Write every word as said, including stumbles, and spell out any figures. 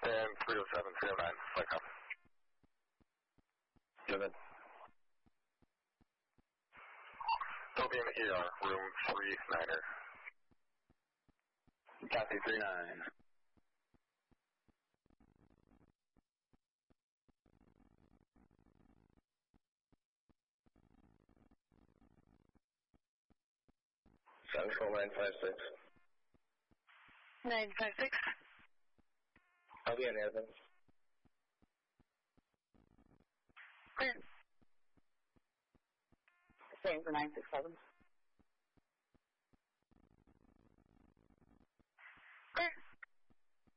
And three oh seven, three oh nine, flight com. Given. Topian E R, room three niner. Copy three nine. Central nine five six. nine five six. I'll be in Evans. Clear. Same for nine six seven.